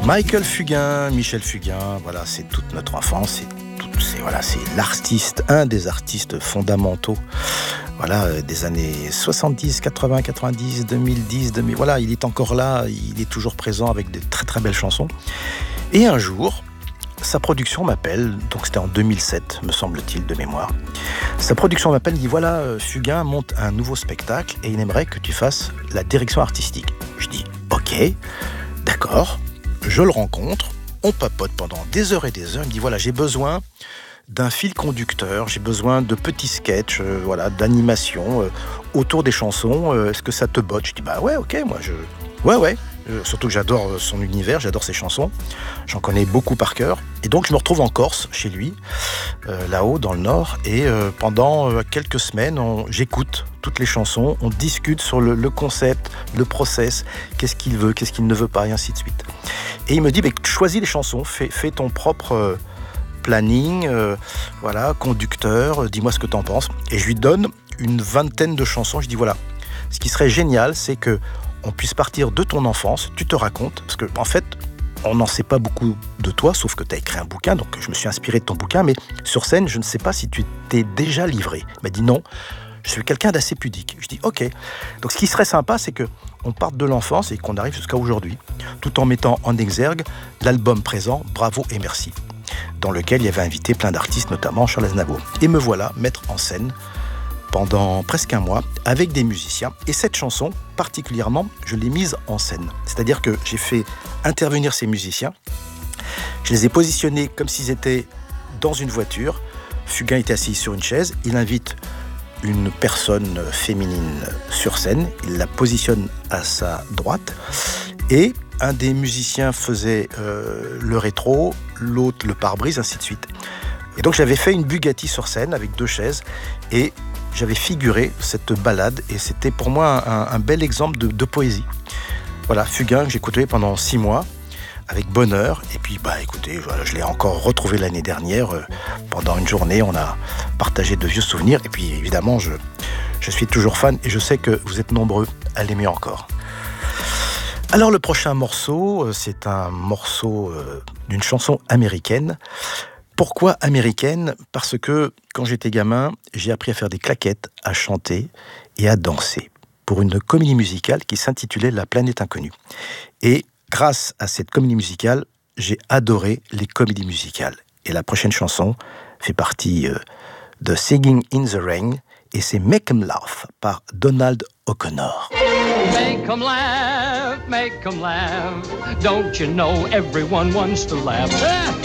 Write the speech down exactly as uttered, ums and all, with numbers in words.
Michael Fugain, Michel Fugain, voilà, c'est toute notre enfance, c'est, tout, c'est, voilà, c'est l'artiste, un des artistes fondamentaux, voilà, des années soixante-dix, quatre-vingts, quatre-vingt-dix, deux mille dix, deux mille, voilà, il est encore là, il est toujours présent avec de très très belles chansons. Et un jour, sa production m'appelle, donc c'était en deux mille sept, me semble-t-il, de mémoire. Sa production m'appelle, dit voilà, Fugain monte un nouveau spectacle et il aimerait que tu fasses la direction artistique. Je dis ok, d'accord. Je le rencontre, on papote pendant des heures et des heures. Il me dit voilà, j'ai besoin d'un fil conducteur, j'ai besoin de petits sketchs, euh, voilà, d'animation euh, autour des chansons. Euh, est-ce que ça te botte? Je dis bah ouais, ok, moi je, ouais ouais. Euh, surtout que j'adore son univers, j'adore ses chansons. J'en connais beaucoup par cœur. Et donc je me retrouve en Corse, chez lui, euh, là-haut dans le Nord. Et euh, pendant euh, quelques semaines, on, j'écoute toutes les chansons, on discute sur le, le concept, le process, qu'est-ce qu'il veut, qu'est-ce qu'il ne veut pas, et ainsi de suite. Et il me dit, bah, choisis les chansons, fais, fais ton propre euh, planning, euh, voilà, conducteur, euh, dis-moi ce que t'en penses. Et je lui donne une vingtaine de chansons. Je dis, voilà, ce qui serait génial, c'est que on puisse partir de ton enfance, tu te racontes, parce que en fait, on n'en sait pas beaucoup de toi, sauf que tu as écrit un bouquin, donc je me suis inspiré de ton bouquin, mais sur scène, je ne sais pas si tu t'es déjà livré. Il m'a dit non, je suis quelqu'un d'assez pudique. Je dis ok. Donc ce qui serait sympa, c'est que on parte de l'enfance et qu'on arrive jusqu'à aujourd'hui, tout en mettant en exergue l'album présent, Bravo et Merci, dans lequel il y avait invité plein d'artistes, notamment Charles Aznavour. Et me voilà mettre en scène pendant presque un mois avec des musiciens. Et cette chanson, particulièrement, je l'ai mise en scène. C'est-à-dire que j'ai fait intervenir ces musiciens. Je les ai positionnés comme s'ils étaient dans une voiture. Fugain était assis sur une chaise. Il invite une personne féminine sur scène. Il la positionne à sa droite. Et un des musiciens faisait euh, le rétro, l'autre le pare-brise, ainsi de suite. Et donc j'avais fait une Bugatti sur scène avec deux chaises. Et j'avais figuré cette balade et c'était pour moi un, un bel exemple de, de poésie. Voilà, Fugain que j'ai côtoyé pendant six mois avec bonheur. Et puis, bah, écoutez, voilà, je l'ai encore retrouvé l'année dernière. Euh, pendant une journée, on a partagé de vieux souvenirs. Et puis, évidemment, je, je suis toujours fan et je sais que vous êtes nombreux à l'aimer encore. Alors, le prochain morceau, c'est un morceau euh, d'une chanson américaine. Pourquoi américaine? Parce que quand j'étais gamin, j'ai appris à faire des claquettes, à chanter et à danser pour une comédie musicale qui s'intitulait La planète inconnue. Et grâce à cette comédie musicale, j'ai adoré les comédies musicales. Et la prochaine chanson fait partie euh, de Singing in the Rain et c'est Make 'em Laugh par Donald O'Connor. Make 'em laugh, make 'em laugh. Don't you know everyone wants to laugh? Ah!